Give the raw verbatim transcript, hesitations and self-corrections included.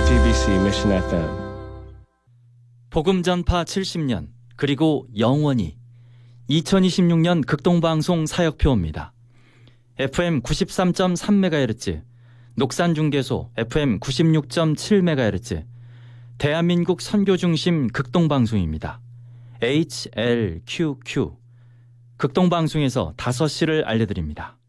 지티비씨 미션 에프엠. 복음 전파 칠십 년 그리고 영원히 이천이십육 년 극동방송 사역표입니다. 에프엠 구십삼 점 삼 메가헤르츠, 녹산중계소 에프엠 구십육 점 칠 메가헤르츠, 대한민국 선교중심 극동방송입니다. 에이치엘큐큐 극동방송에서 다섯 시를 알려드립니다.